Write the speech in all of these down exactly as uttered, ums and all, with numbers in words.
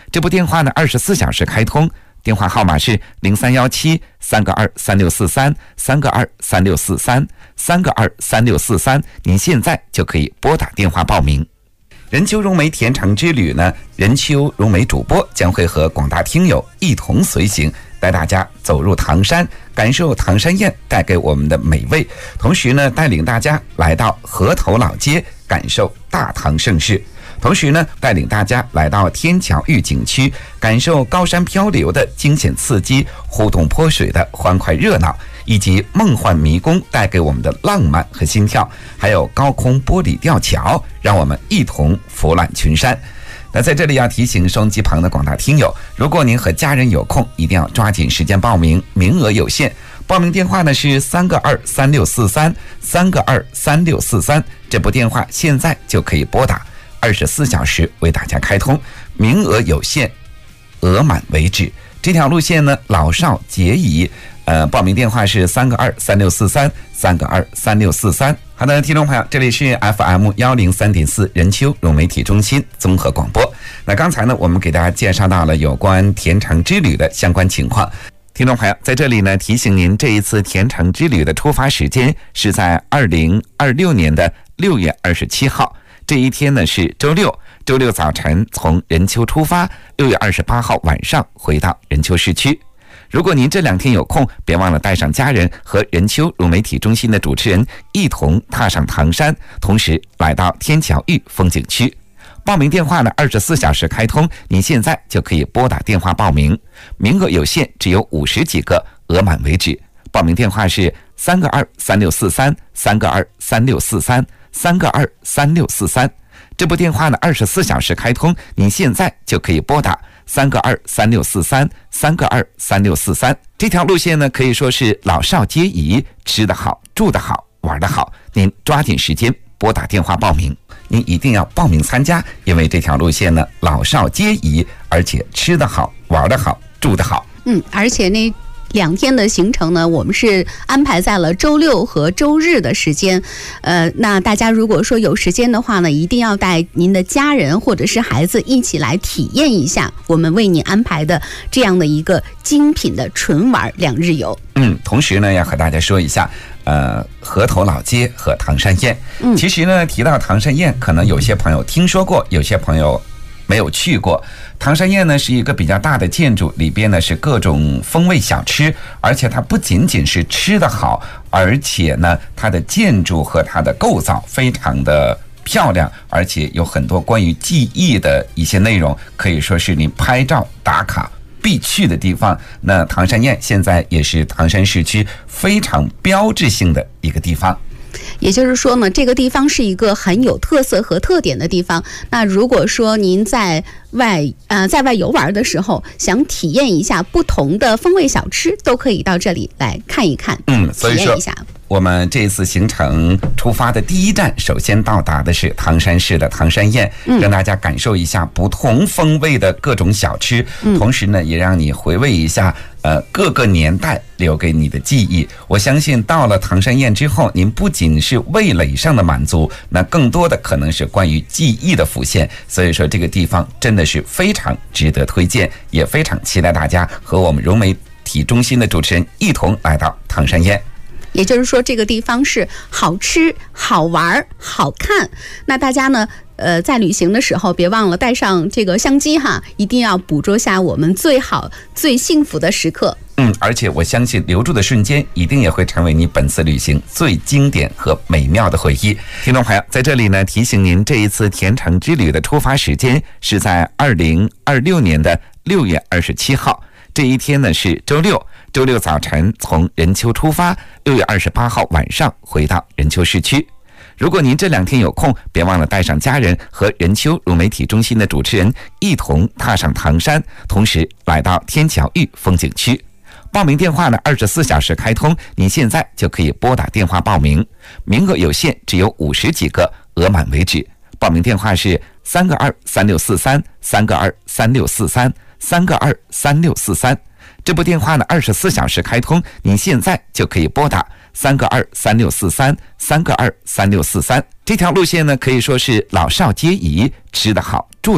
这部电话呢二十四小时开通，电话号码是零三一七三个二三六四三三个二三六四三三个二三六四三，您现在就可以拨打电话报名。任丘荣美甜橙之旅呢，任丘荣美主播将会和广大听友一同随行，带大家走入唐山，感受唐山宴带给我们的美味，同时呢，带领大家来到河头老街，感受大唐盛世。同时呢，带领大家来到天桥峪景区，感受高山漂流的惊险刺激，互动泼水的欢快热闹，以及梦幻迷宫带给我们的浪漫和心跳，还有高空玻璃吊桥，让我们一同俯览群山。那在这里要提醒收音机旁的广大听友，如果您和家人有空，一定要抓紧时间报名，名额有限。报名电话呢是三个二三六四三三个二三六四三，这部电话现在就可以拨打，二十四小时为大家开通，名额有限，额满为止。这条路线呢，老少皆宜。呃，报名电话是三个二三六四三三个二三六四三。好的，听众朋友，这里是 F M 一零三点四 任丘融媒体中心综合广播。那刚才呢，我们给大家介绍到了有关甜橙之旅的相关情况。听众朋友，在这里呢，提醒您，这一次甜橙之旅的出发时间是在二零二六年的六月二十七号。这一天呢是周六，周六早晨从任丘出发，六月二十八号晚上回到任丘市区。如果您这两天有空，别忘了带上家人和任丘融媒体中心的主持人一同踏上唐山，同时来到天桥峪风景区。报名电话呢二十四小时开通，您现在就可以拨打电话报名，名额有限，只有五十几个，额满为止。报名电话是三个二三六四三三个二三六四三三个二三六四三。这部电话呢二十四小时开通，您现在就可以拨打三个二三六四三三个二三六四三。这条路线呢可以说是老少皆宜，吃得好，住得好，玩得好。您抓紧时间拨打电话报名，您一定要报名参加，因为这条路线呢老少皆宜，而且吃得好，玩得好，住得好。 嗯，而且那两天的行程呢，我们是安排在了周六和周日的时间。呃，那大家如果说有时间的话呢，一定要带您的家人或者是孩子一起来体验一下我们为您安排的这样的一个精品的纯玩两日游。 嗯，同时呢，要和大家说一下，呃，河头老街和唐山宴。 嗯， 其实呢，提到唐山宴，可能有些朋友听说过，有些朋友没有去过。唐山宴呢是一个比较大的建筑，里边呢是各种风味小吃，而且它不仅仅是吃得好，而且呢它的建筑和它的构造非常的漂亮，而且有很多关于记忆的一些内容，可以说是你拍照打卡必去的地方。那唐山宴现在也是唐山市区非常标志性的一个地方。 也就是说呢，这个地方是一个很有特色和特点的地方。那如果说您在外呃在外游玩的时候，想体验一下不同的风味小吃，都可以到这里来看一看， 嗯，所以说体验一下。 我们这次行程出发的第一站，首先到达的是唐山市的唐山宴， 嗯、 让大家感受一下不同风味的各种小吃，嗯、同时呢，也让你回味一下呃各个年代留给你的记忆。我相信到了唐山宴之后，您不仅是味蕾上的满足，那更多的可能是关于记忆的浮现。所以说，这个地方真的是非常值得推荐，也非常期待大家和我们融媒体中心的主持人一同来到唐山宴。 也就是说，这个地方是好吃、好玩、好看。那大家呢，呃，在旅行的时候，别忘了带上这个相机哈，一定要捕捉下我们最好、最幸福的时刻。 嗯，而且我相信留住的瞬间，一定也会成为你本次旅行最经典和美妙的回忆。听众朋友，在这里呢，提醒您，这一次甜橙之旅的出发时间是在二零二六年的六月二十七号。这一天呢是周六，周六早晨从任丘出发，六月二十八号晚上回到任丘市区。如果您这两天有空，别忘了带上家人和任丘融媒体中心的主持人一同踏上唐山，同时来到天桥峪风景区。报名电话呢二十四小时开通，您现在就可以拨打电话报名，名额有限，只有五十几个，额满为止。报名电话是三个二三六四三三个二三六四三三个二三六四三。这部电话呢二十四小时开通，您现在就可以拨打三个二三六四三三个二三六四三。这条路线呢可以说是老少皆宜，吃得好，住得好，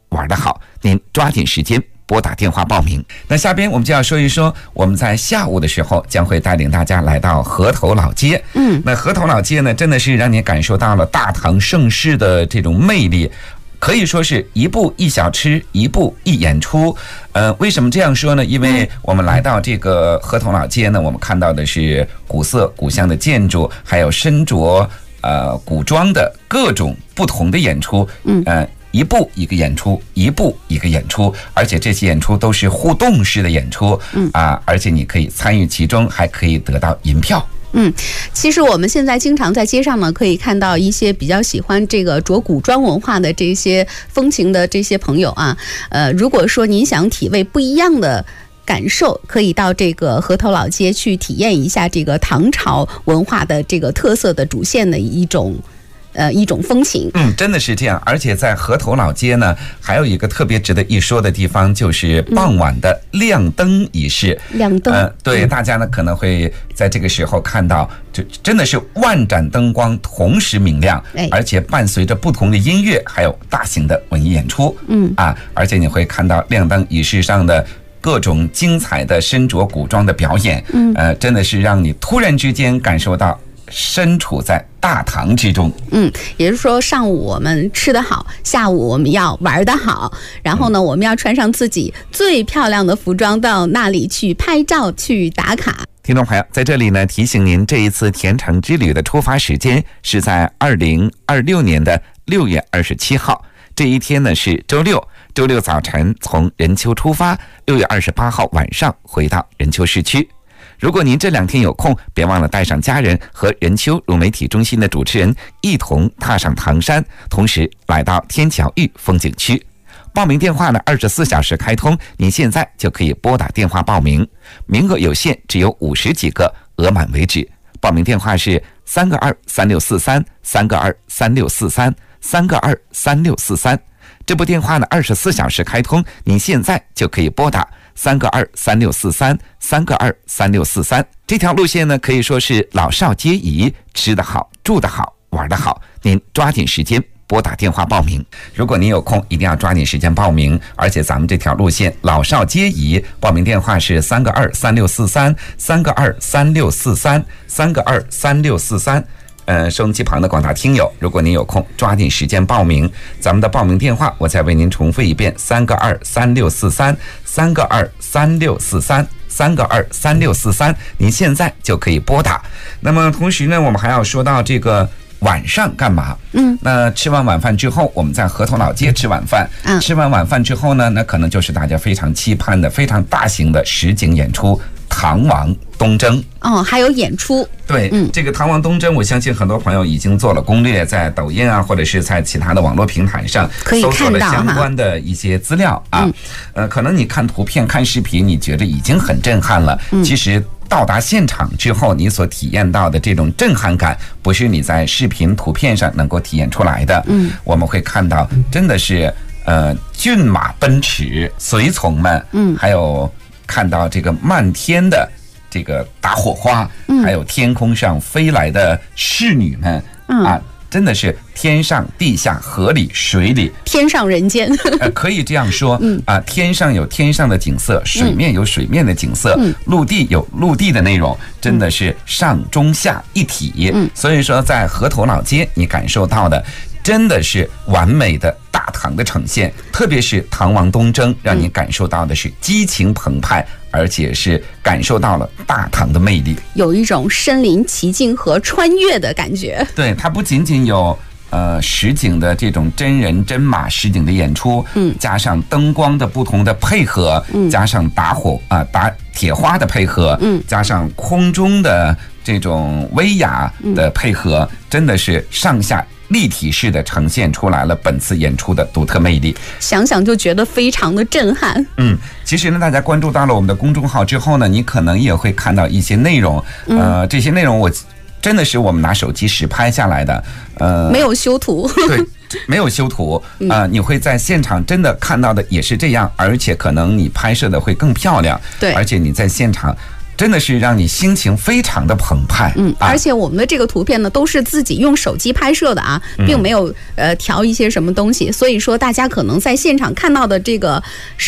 玩得好，您抓紧时间拨打电话报名。那下边我们就要说一说，我们在下午的时候将会带领大家来到河头老街。嗯，那河头老街呢，真的是让你感受到了大唐盛世的这种魅力。可以说是一步一小吃，一步一演出。呃，为什么这样说呢？因为我们来到这个河头老街呢，我们看到的是古色古香的建筑，还有身着呃古装的各种不同的演出。嗯，呃，一步一个演出，一步一个演出，而且这些演出都是互动式的演出。嗯啊，而且你可以参与其中，还可以得到银票。 嗯，其实我们现在经常在街上呢，可以看到一些比较喜欢这个着古装文化的这些风情的这些朋友啊。呃，如果说您想体味不一样的感受，可以到这个河头老街去体验一下这个唐朝文化的这个特色的主线的一种。呃，一种风情。 嗯，真的是这样。而且在河头老街呢，还有一个特别值得一说的地方，就是傍晚的亮灯仪式。 嗯、亮灯， 呃，对，大家呢可能会在这个时候看到，就真的是万盏灯光同时明亮，哎、而且伴随着不同的音乐，还有大型的文艺演出。嗯啊，而且你会看到亮灯仪式上的各种精彩的身着古装的表演。嗯，呃，真的是让你突然之间感受到身处在大唐之中。 嗯，也就是说，上午我们吃得好，下午我们要玩得好，然后呢，我们要穿上自己最漂亮的服装到那里去拍照、去打卡。 听众朋友，在这里呢，提醒您，这一次田城之旅的出发时间是在二零二六年的六月二十七号，这一天呢是周六，周六早晨从任丘出发，六月二十八号晚上回到任丘市区。如果您这两天有空，别忘了带上家人和任丘融媒体中心的主持人一同踏上唐山，同时来到天桥峪风景区。报名电话呢，二十四小时开通，您现在就可以拨打电话报名，名额有限，只有五十几个，额满为止。报名电话是三个二三六四三三个二三六四三三个二三六四三。这部电话呢，二十四小时开通，您现在就可以拨打三个二三六四三三个二三六四三。这条路线呢，可以说是老少皆宜，吃得好，住得好，玩得好。您抓紧时间拨打电话报名。如果您有空，一定要抓紧时间报名。而且咱们这条路线老少皆宜，报名电话是三个二三六四三三个二三六四三三个二三六四三。呃，收音机旁的广大听友，如果您有空，抓紧时间报名。咱们的报名电话，我再为您重复一遍：三个二三六四三，三个二三六四三，三个二三六四三。您现在就可以拨打。那么同时呢，我们还要说到这个晚上干嘛？嗯，那吃完晚饭之后，我们在河头老街吃晚饭。嗯，吃完晚饭之后呢，那可能就是大家非常期盼的非常大型的实景演出——唐王东征。 哦，还有演出。 对，嗯，这个唐王东征，我相信很多朋友已经做了攻略，在抖音啊，或者是在其他的网络平台上搜索了相关的一些资料啊。嗯、呃，可能你看图片、看视频，你觉得已经很震撼了。嗯、其实到达现场之后，你所体验到的这种震撼感，不是你在视频、图片上能够体验出来的。嗯，我们会看到，真的是呃骏马奔驰，随从们，嗯，还有看到这个漫天的这个打火花，嗯、还有天空上飞来的侍女们，嗯、啊，真的是天上地下河里水里， 天上人间。 呃，可以这样说，嗯、啊，天上有天上的景色，水面有水面的景色，嗯、陆地有陆地的内容，真的是上中下一体。嗯、所以说，在河头老街，你感受到的真的是完美的大唐的呈现，特别是唐王东征，让你感受到的是激情澎湃，而且是感受到了大唐的魅力， 有一种身临其境和穿越的感觉。 对，它不仅仅有呃实景的这种真人真马实景的演出，嗯，加上灯光的不同的配合，嗯，加上打火啊、呃、打铁花的配合，嗯，加上空中的这种威亚的配合，嗯、真的是上下立体式的呈现出来了本次演出的独特魅力， 想想就觉得非常的震撼。 嗯，其实呢，大家关注到了我们的公众号之后呢，你可能也会看到一些内容，呃，这些内容我真的是我们拿手机实拍下来的，呃， 没有修图， 对，没有修图啊、呃，你会在现场真的看到的也是这样，而且可能你拍摄的会更漂亮， 对， 而且你在现场真的是让你心情非常的澎湃。 嗯，而且我们的这个图片呢，都是自己用手机拍摄的啊，并没有呃调一些什么东西，所以说大家可能在现场看到的这个